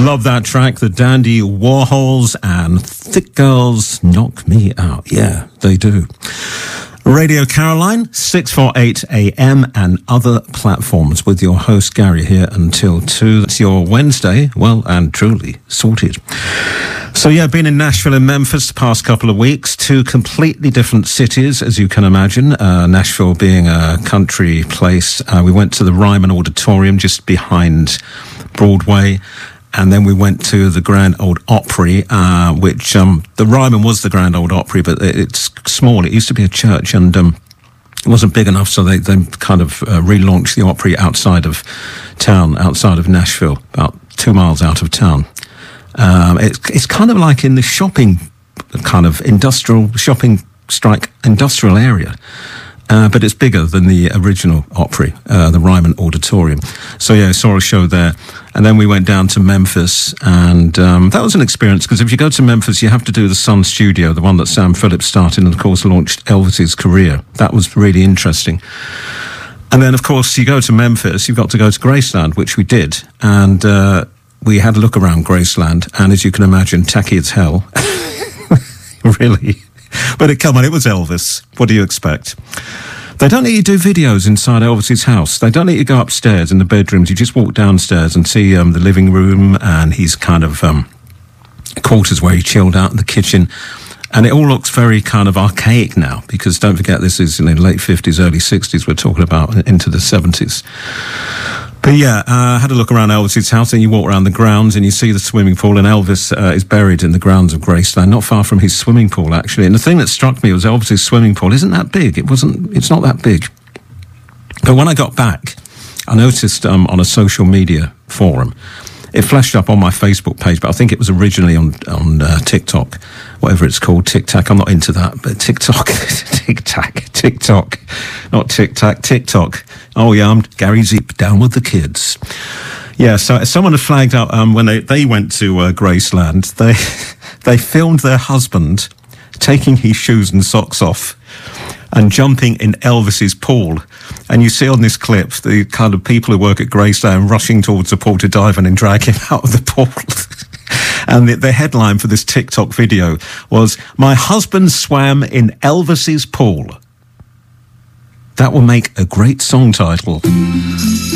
Love that track, the Dandy Warhols and Thick Girls Knock Me Out. Yeah, they do. Radio Caroline, 648 AM and other platforms with your host Gary here until 2. It's your Wednesday, well and truly sorted. So yeah, been in Nashville and Memphis the past couple of weeks, two completely different cities, as you can imagine. Nashville being a country place. We went to the Ryman Auditorium just behind Broadway. And then we went to the Grand Ole Opry, which the Ryman was the Grand Ole Opry, but it's small. It used to be a church, and it wasn't big enough, so they kind of relaunched the Opry outside of town, outside of Nashville, about 2 miles out of town. It's kind of like in the shopping, kind of industrial area. But it's bigger than the original Opry, the Ryman Auditorium. So yeah, I saw a show there. And then we went down to Memphis, and that was an experience, because if you go to Memphis, you have to do the Sun Studio, the one that Sam Phillips started and, of course, launched Elvis's career. That was really interesting. And then, of course, you go to Memphis, you've got to go to Graceland, which we did. And we had a look around Graceland, and as you can imagine, tacky as hell. Really. But it was Elvis. What do you expect? They don't let you do videos inside Elvis's house. They don't let you go upstairs in the bedrooms. You just walk downstairs and see the living room and his kind of quarters where he chilled out in the kitchen. And it all looks very kind of archaic now, because don't forget, this is in the late 50s, early 60s. We're talking about into the 70s. But yeah, I had a look around Elvis's house, and you walk around the grounds and you see the swimming pool, and Elvis is buried in the grounds of Graceland, not far from his swimming pool, actually. And the thing that struck me was Elvis's swimming pool isn't that big. It's not that big. But when I got back, I noticed on a social media forum, it flashed up on my Facebook page, but I think it was originally on TikTok, whatever it's called, TikTok. I'm not into that, but TikTok, TikTok, not TikTok, TikTok. Oh yeah, I'm Gary Zeep, down with the kids. Yeah, so someone had flagged up when they went to Graceland, they filmed their husband taking his shoes and socks off and jumping in Elvis's pool. And you see on this clip the kind of people who work at Graceland rushing towards the pool to dive in and drag him out of the pool. And the headline for this TikTok video was, "My husband swam in Elvis's pool." That will make a great song title.